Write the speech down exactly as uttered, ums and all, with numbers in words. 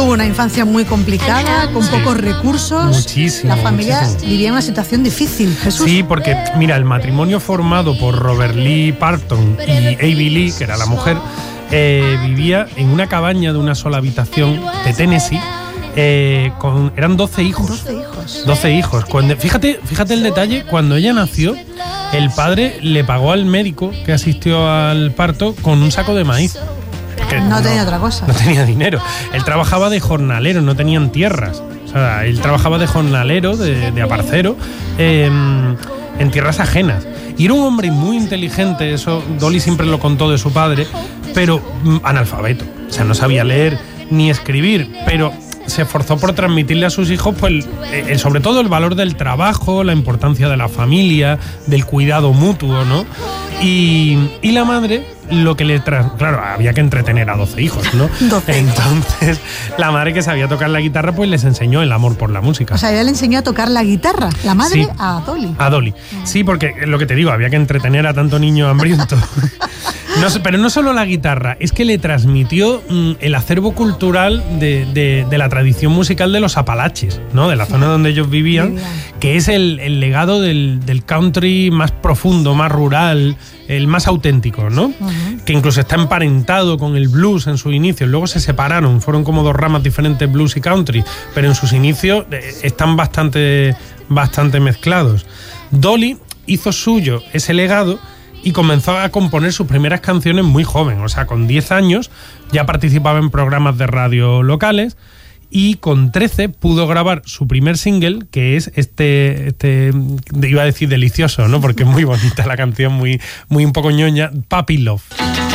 Tuvo una infancia muy complicada, con Sí. pocos recursos. Muchísimo, La familia muchísimo. vivía una situación difícil, Jesús. Sí, porque mira, el matrimonio formado por Robert Lee Parton y Abbey Lee, que era la mujer, eh, vivía en una cabaña de una sola habitación de Tennessee. Eh, con, eran doce hijos. doce hijos. doce hijos. Cuando, fíjate, fíjate el detalle, cuando ella nació, el padre le pagó al médico que asistió al parto con un saco de maíz. Porque No tenía otra cosa. No tenía dinero. Él trabajaba de jornalero, no tenían tierras. O sea, él trabajaba de jornalero, de, de aparcero, eh, en tierras ajenas. Y era un hombre muy inteligente, eso Dolly siempre lo contó de su padre, pero mm, analfabeto. O sea, no sabía leer ni escribir, pero se esforzó por transmitirle a sus hijos, pues, eh, sobre todo el valor del trabajo, la importancia de la familia, del cuidado mutuo, ¿no? Y, y la madre, lo que le tra- claro, había que entretener a doce hijos, ¿no? doce. Entonces, la madre, que sabía tocar la guitarra, pues les enseñó el amor por la música. O sea, ella le enseñó a tocar la guitarra, la madre Sí. a Dolly. A Dolly. Sí, porque lo que te digo, había que entretener a tanto niño hambriento. No, sé, pero no solo la guitarra, es que le transmitió mm, el acervo cultural de, de, de la tradición musical de los Apalaches, ¿no? De la zona donde ellos vivían, Vivían. que es el, el legado del, del country más profundo, más rural, el más auténtico, ¿no? Ujú. Que incluso está emparentado con el blues en sus inicios. Luego se separaron, fueron como dos ramas diferentes, blues y country, pero en sus inicios eh, están bastante, bastante mezclados. Dolly hizo suyo ese legado y comenzó a componer sus primeras canciones muy joven, o sea, con diez años ya participaba en programas de radio locales y con trece pudo grabar su primer single, que es este, este iba a decir delicioso, ¿no? Porque es muy bonita la canción, muy, muy un poco ñoña, Puppy Love.